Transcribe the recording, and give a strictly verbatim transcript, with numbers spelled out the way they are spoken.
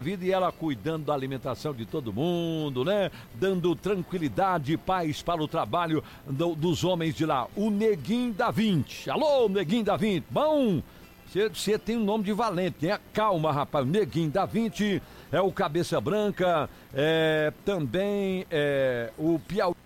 vida e ela cuidando da alimentação de todo mundo, né? Dando tranquilidade e paz para o trabalho do, dos homens de lá. O Neguinho da vinte. Alô, Neguinho da vinte. Bom, você tem um nome de valente, né? Calma, rapaz. O Neguinho da vinte é o Cabeça Branca, é, também é, o Piauí.